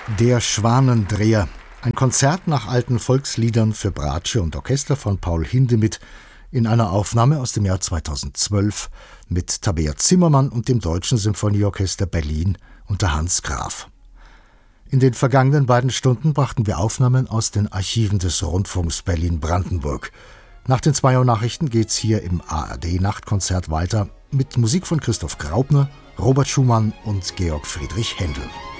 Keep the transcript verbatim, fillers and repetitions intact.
Der Schwanendreher, ein Konzert nach alten Volksliedern für Bratsche und Orchester von Paul Hindemith in einer Aufnahme aus dem Jahr zweitausendzwölf mit Tabea Zimmermann und dem Deutschen Symphonieorchester Berlin unter Hans Graf. In den vergangenen beiden Stunden brachten wir Aufnahmen aus den Archiven des Rundfunks Berlin-Brandenburg. Nach den zwei Uhr Nachrichten geht's hier im A R D-Nachtkonzert weiter mit Musik von Christoph Graupner, Robert Schumann und Georg Friedrich Händel.